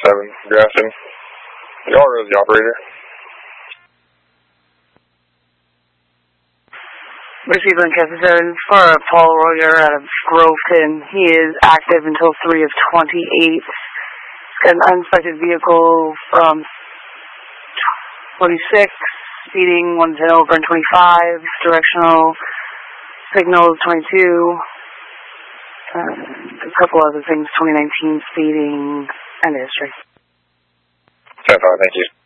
Grafton. Y'all are the operator. Mercy Lancaster 7 for Paul Royer out of Groveton. He is active until 3 of 28. Got an uninspected vehicle from 26, speeding 110 over and 25, directional signals 22, a couple other things, 2019 speeding, and history. 10-5, thank you.